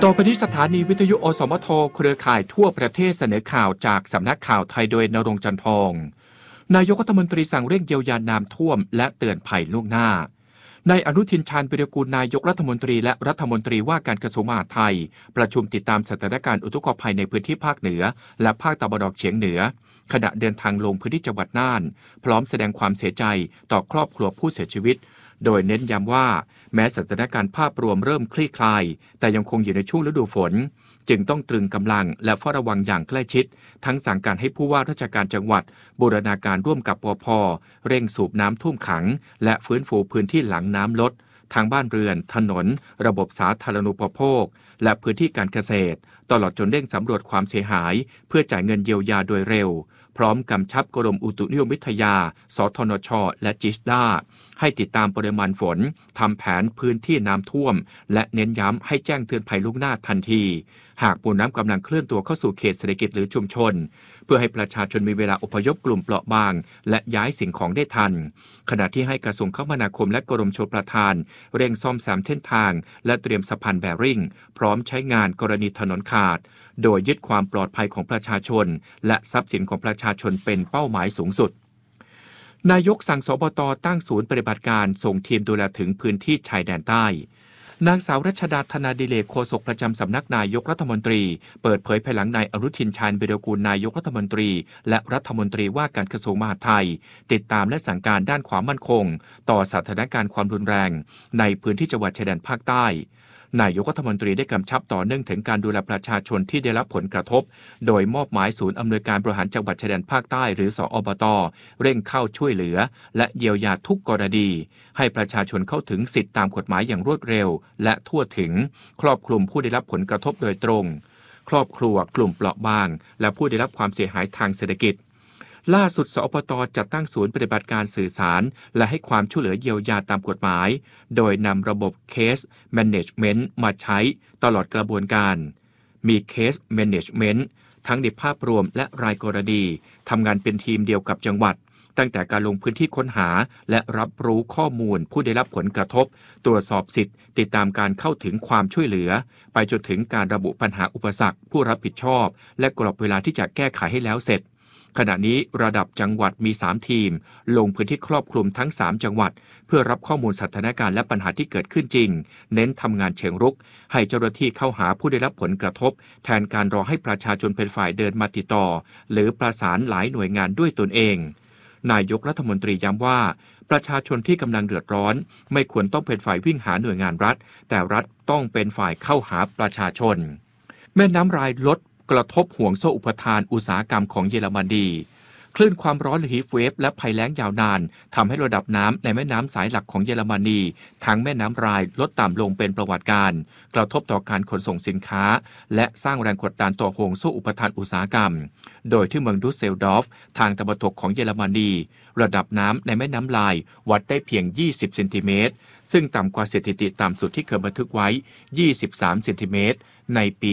ต่อไปนี้สถานีวิทยุอสมทเครือข่ายทั่วประเทศเสนอข่าวจากสำนักข่าวไทยโดยณรงค์จันทร์ทองนายกรัฐมนตรีสั่งเร่งเยียวยาน้ำท่วมและเตือนภัยล่วงหน้านายอนุทินชาญวิรากูลนายกรัฐมนตรีและรัฐมนตรีว่าการกระทรวงมหาดไทยประชุมติดตามสถานการณ์อุทกภัยในพื้นที่ภาคเหนือและภาคตะวันออกเฉียงเหนือขณะเดินทางลงพื้นที่จังหวัดน่านพร้อมแสดงความเสียใจต่อครอบครัวผู้เสียชีวิตโดยเน้นย้ำว่าแม้สถานการณ์ภาพรวมเริ่มคลี่คลายแต่ยังคงอยู่ในช่วงฤดูฝนจึงต้องตรึงกำลังและเฝ้าระวังอย่างใกล้ชิดทั้งสั่งการให้ผู้ว่าราชการจังหวัดบูรณาการร่วมกับปภ.เร่งสูบน้ำท่วมขังและฟื้นฟูพื้นที่หลังน้ำลดทางบ้านเรือนถนนระบบสาธารณูปโภคและพื้นที่การเกษตรตลอดจนเร่งสำรวจความเสียหายเพื่อจ่ายเงินเยียวยาโดยเร็วพร้อมกำชับกรมอุตุนิยมวิทยาสทนช.และจิสดาให้ติดตามปริมาณฝนทำแผนพื้นที่น้ำท่วมและเน้นย้ำให้แจ้งเตือนภัยล่วงหน้าทันทีหากมวลน้ำกำลังเคลื่อนตัวเข้าสู่เขตเศรษฐกิจหรือชุมชนเพื่อให้ประชาชนมีเวลาอพยพกลุ่มเปราะบางและย้ายสิ่งของได้ทันขณะที่ให้กระทรวงคมนาคมและกรมชลประทานเร่งซ่อมแซมเส้นทางและเตรียมสะพานแบริ่งพร้อมใช้งานกรณีถนนขาดโดยยึดความปลอดภัยของประชาชนและทรัพย์สินของประชาชนเป็นเป้าหมายสูงสุดนายกสั่งสบต.ตั้งศูนย์ปฏิบัติการส่งทีมดูแลถึงพื้นที่ชายแดนใต้นางสาวรัชดาธนาดิเลกโฆษกประจำสำนักนายกรัฐมนตรีเปิดเผยภายหลังนายอนุทินชาญวิรากูลนายกรัฐมนตรีและรัฐมนตรีว่าการกระทรวงมหาดไทยติดตามและสั่งการด้านความมั่นคงต่อสถานการณ์ความรุนแรงในพื้นที่จังหวัดชายแดนภาคใต้นายกรัฐมนตรีได้กำชับต่อเนื่องถึงการดูแลประชาชนที่ได้รับผลกระทบโดยมอบหมายศูนย์อำนวยการบริหารจังหวัดชายแดนภาคใต้หรือสอบต.เร่งเข้าช่วยเหลือและเยียวยาทุกกรณีให้ประชาชนเข้าถึงสิทธิตามกฎหมายอย่างรวดเร็วและทั่วถึงครอบคลุมผู้ได้รับผลกระทบโดยตรงครอบครัวกลุ่มเปราะบางและผู้ได้รับความเสียหายทางเศรษฐกิจล่าสุดสอบต.จัดตั้งศูนย์ปฏิบัติการสื่อสารและให้ความช่วยเหลือเยียวยาตามกฎหมายโดยนำระบบ Case Management มาใช้ตลอดกระบวนการมี Case Management ทั้งในภาพรวมและรายกรณีทำงานเป็นทีมเดียวกับจังหวัดตั้งแต่การลงพื้นที่ค้นหาและรับรู้ข้อมูลผู้ได้รับผลกระทบตรวจสอบสิทธิ์ติดตามการเข้าถึงความช่วยเหลือไปจนถึงการระบุปัญหาอุปสรรคผู้รับผิดชอบและกรอบเวลาที่จะแก้ไขให้แล้วเสร็จขณะนี้ระดับจังหวัดมี3ทีมลงพื้นที่ครอบคลุมทั้ง3จังหวัดเพื่อรับข้อมูลสถานการณ์และปัญหาที่เกิดขึ้นจริงเน้นทำงานเชิงรุกให้เจ้าหน้าที่เข้าหาผู้ได้รับผลกระทบแทนการรอให้ประชาชนเป็นฝ่ายเดินมาติดต่อหรือประสานหลายหน่วยงานด้วยตนเองนายกรัฐมนตรีย้ำว่าประชาชนที่กำลังเดือดร้อนไม่ควรต้องเป็นฝ่ายวิ่งหาหน่วยงานรัฐแต่รัฐต้องเป็นฝ่ายเข้าหาประชาชนแม่น้ำรายลดกระทบห่วงโซ่อุปทานอุตสาหกรรมของเยอรมนีคลื่นความร้อนหรือฮีทเวฟและภัยแล้งยาวนานทำให้ระดับน้ำในแม่น้ำสายหลักของเยอรมนีทั้งแม่น้ำรายลดต่ำลงเป็นประวัติการกระทบต่อการขนส่งสินค้าและสร้างแรงกดดันต่อห่วงโซ่อุปทานอุตสาหกรรมโดยที่เมืองดุสเซลดอร์ฟทางตะวันตกของเยอรมนีระดับน้ำในแม่น้ำลายวัดได้เพียง20เซนติเมตรซึ่งต่ำกว่าสถิติต่ำสุดที่เคยบันทึกไว้23เซนติเมตรในปี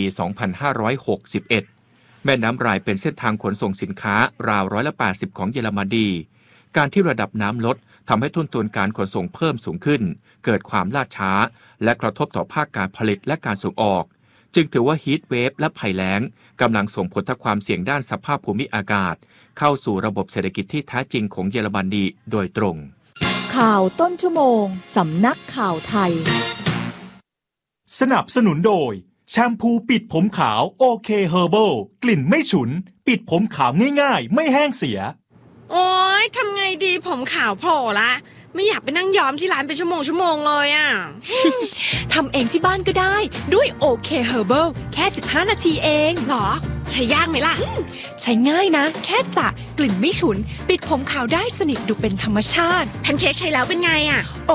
2561แม่น้ำรายเป็นเส้นทางขนส่งสินค้าราว80%ของเยอรมนีการที่ระดับน้ำลดทำให้ต้นทุนการขนส่งเพิ่มสูงขึ้นเกิดความล่าช้าและกระทบต่อภาคการผลิตและการส่งออกจึงถือว่าฮีทเวฟและภัยแล้งกำลังส่งผลต่อความเสี่ยงด้านสภาพภูมิอากาศเข้าสู่ระบบเศรษฐกิจที่แท้จริงของเยอรมนีโดยตรงข่าวต้นชั่วโมงสำนักข่าวไทยสนับสนุนโดยแชมพูปิดผมขาวโอเคเฮอร์เบิลกลิ่นไม่ฉุนปิดผมขาวง่ายๆไม่แห้งเสียโอ๊ยทำไงดีผมขาวโผล่ละไม่อยากไปนั่งย้อมที่ร้านเป็นชั่วโมงเลยอ่ะทำเองที่บ้านก็ได้ด้วยโอเคเฮอร์เบิลแค่15นาทีเองหรอใช้ยากไหมล่ะใช้ง่ายนะแค่สระกลิ่นไม่ฉุนปิดผมขาวได้สนิทดูเป็นธรรมชาติแพนเค้กใช้แล้วเป็นไงอ่ะ